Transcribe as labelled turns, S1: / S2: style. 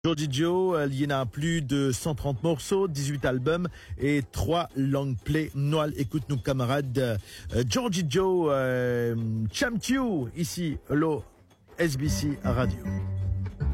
S1: Georgie Joe, il y en a plus de 130 morceaux, 18 albums et 3 long play. Noël, écoute nos camarades. Georgie Joe, Chamtiu, ici, le SBC Radio.